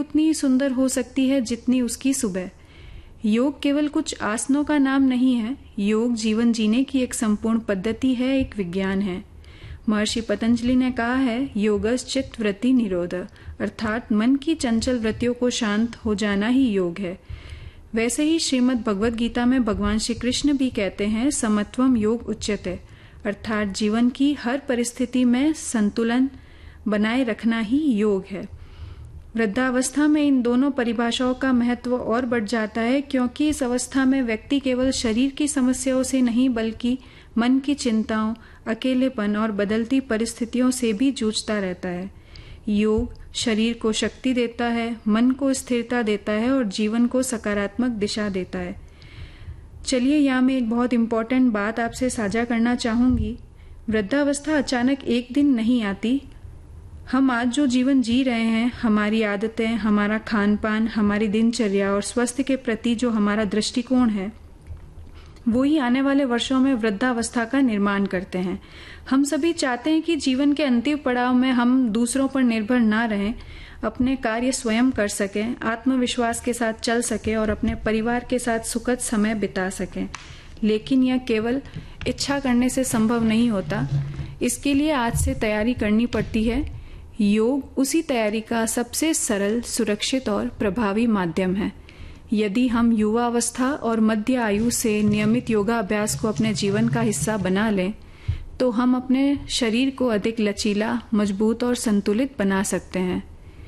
उतनी ही सुंदर हो सकती है जितनी उसकी सुबह। योग केवल कुछ आसनों का नाम नहीं है, योग जीवन जीने की एक संपूर्ण पद्धति है, एक विज्ञान है। महर्षि पतंजलि ने कहा है, योगस चित्त वृत्ति निरोध, अर्थात मन की चंचल वृत्तियों को शांत हो जाना ही योग है। वैसे ही श्रीमद् भगवद गीता में भगवान श्री कृष्ण भी कहते हैं, समत्वम योग उच्यते, अर्थात जीवन की हर परिस्थिति में संतुलन बनाए रखना ही योग है। वृद्धावस्था में इन दोनों परिभाषाओं का महत्व और बढ़ जाता है, क्योंकि इस अवस्था में व्यक्ति केवल शरीर की समस्याओं से नहीं बल्कि मन की चिंताओं, अकेलेपन और बदलती परिस्थितियों से भी जूझता रहता है। योग शरीर को शक्ति देता है, मन को स्थिरता देता है और जीवन को सकारात्मक दिशा देता है। चलिए, यहाँ मैं एक बहुत इम्पोर्टेंट बात आपसे साझा करना चाहूँगी। वृद्धावस्था अचानक एक दिन नहीं आती। हम आज जो जीवन जी रहे हैं, हमारी आदतें, हमारा खान पान, हमारी दिनचर्या और स्वास्थ्य के प्रति जो हमारा दृष्टिकोण है, वो ही आने वाले वर्षों में वृद्धावस्था का निर्माण करते हैं। हम सभी चाहते हैं कि जीवन के अंतिम पड़ाव में हम दूसरों पर निर्भर ना रहें, अपने कार्य स्वयं कर सकें, आत्मविश्वास के साथ चल सकें और अपने परिवार के साथ सुखद समय बिता सकें। लेकिन यह केवल इच्छा करने से संभव नहीं होता। इसके लिए आज से तैयारी करनी पड़ती है। योग उसी तैयारी का सबसे सरल, सुरक्षित और प्रभावी माध्यम है। यदि हम युवावस्था और मध्य आयु से नियमित योगाभ्यास को अपने जीवन का हिस्सा बना लें, तो हम अपने शरीर को अधिक लचीला, मजबूत और संतुलित बना सकते हैं।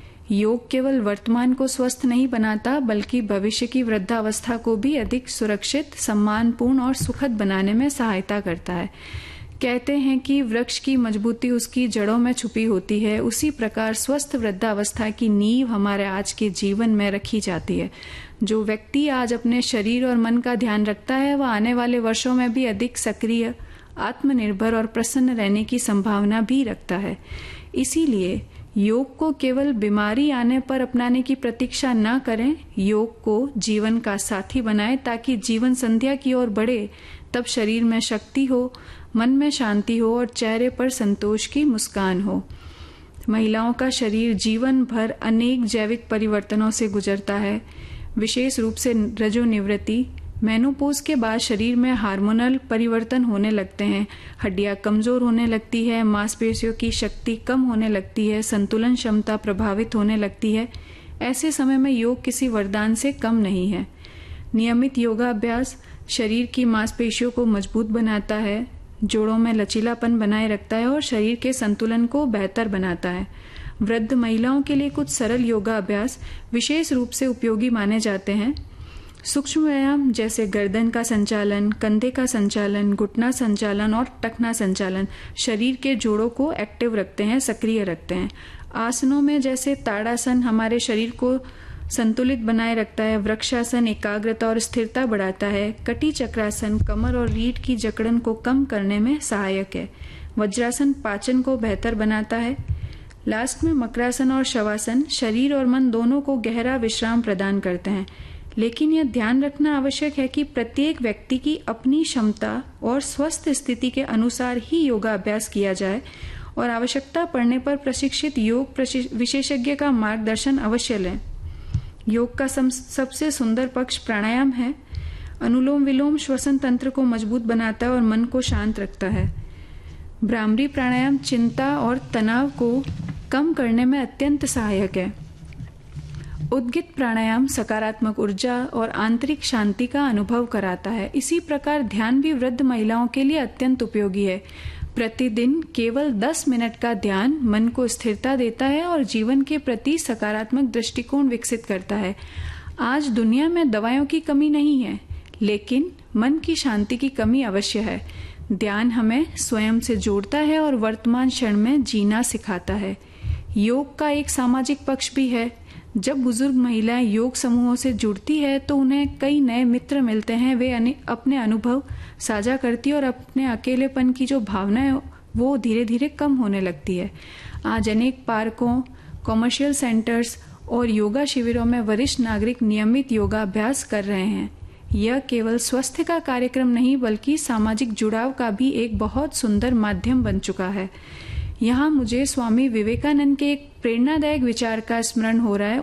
योग केवल वर्तमान को स्वस्थ नहीं बनाता, बल्कि भविष्य की वृद्धावस्था को भी अधिक सुरक्षित, सम्मानपूर्ण और सुखद बनाने में सहायता करता है। कहते हैं कि वृक्ष की मजबूती उसकी जड़ों में छुपी होती है, उसी प्रकार स्वस्थ वृद्धावस्था की नींव हमारे आज के जीवन में रखी जाती है। जो व्यक्ति आज अपने शरीर और मन का ध्यान रखता है, वह आने वाले वर्षों में भी अधिक सक्रिय, आत्मनिर्भर और प्रसन्न रहने की संभावना भी रखता है। इसीलिए योग को केवल बीमारी आने पर अपनाने की प्रतीक्षा न करें, योग को जीवन का साथी बनाएं, ताकि जीवन संध्या की ओर बढ़े। तब शरीर में शक्ति हो, मन में शांति हो और चेहरे पर संतोष की मुस्कान हो। महिलाओं का शरीर जीवन भर अनेक जैविक परिवर्तनों से गुजरता है, विशेष रूप से रजोनिवृत्ति। मेनोपॉज के बाद शरीर में हार्मोनल परिवर्तन होने लगते हैं, हड्डियां कमजोर होने लगती है, मांसपेशियों की शक्ति कम होने लगती है, संतुलन क्षमता प्रभावित होने लगती है। ऐसे समय में योग किसी वरदान से कम नहीं है। नियमित योगाभ्यास शरीर की मांसपेशियों को मजबूत बनाता है, जोड़ों में लचीलापन बनाए रखता है और शरीर के संतुलन को बेहतर बनाता है। वृद्ध महिलाओं के लिए कुछ सरल योगाभ्यास विशेष रूप से उपयोगी माने जाते हैं। सूक्ष्म व्यायाम जैसे गर्दन का संचालन, कंधे का संचालन, घुटना संचालन और टखना संचालन शरीर के जोड़ों को एक्टिव रखते हैं, सक्रिय रखते हैं। आसनों में जैसे ताड़ासन हमारे शरीर को संतुलित बनाए रखता है, वृक्षासन एकाग्रता और स्थिरता बढ़ाता है, कटी चक्रासन कमर और रीढ़ की जकड़न को कम करने में सहायक है, वज्रासन पाचन को बेहतर बनाता है। लास्ट में मकरासन और शवासन शरीर और मन दोनों को गहरा विश्राम प्रदान करते हैं। लेकिन यह ध्यान रखना आवश्यक है कि प्रत्येक व्यक्ति की अपनी क्षमता और स्वस्थ स्थिति के अनुसार ही योगाभ्यास किया जाए और आवश्यकता पड़ने पर प्रशिक्षित योग विशेषज्ञ का मार्गदर्शन अवश्य लें। योग का सबसे सुंदर पक्ष प्राणायाम है। अनुलोम विलोम श्वसन तंत्र को मजबूत बनाता है और मन को शांत रखता है। भ्रामरी प्राणायाम चिंता और तनाव को कम करने में अत्यंत सहायक है। उद्गित प्राणायाम सकारात्मक ऊर्जा और आंतरिक शांति का अनुभव कराता है। इसी प्रकार ध्यान भी वृद्ध महिलाओं के लिए अत्यंत उपयोगी है। प्रतिदिन केवल 10 मिनट का ध्यान मन को स्थिरता देता है और जीवन के प्रति सकारात्मक दृष्टिकोण विकसित करता है। आज दुनिया में दवाइयों की कमी नहीं है, लेकिन मन की शांति की कमी अवश्य है। ध्यान हमें स्वयं से जोड़ता है और वर्तमान क्षण में जीना सिखाता है। योग का एक सामाजिक पक्ष भी है। जब बुजुर्ग महिलाएं योग समूहों से जुड़ती है तो उन्हें कई नए मित्र मिलते हैं। वे अपने अनुभव साझा करती है और अपने अकेलेपन की जो भावना है वो धीरे धीरे कम होने लगती है। आज अनेक पार्कों, कॉमर्शियल सेंटर्स और योगा शिविरों में वरिष्ठ नागरिक नियमित योगाभ्यास कर रहे हैं। यह केवल स्वास्थ्य का कार्यक्रम नहीं बल्कि सामाजिक जुड़ाव का भी एक बहुत सुंदर माध्यम बन चुका है। यहाँ मुझे स्वामी विवेकानंद के एक प्रेरणादायक विचार का स्मरण हो रहा है।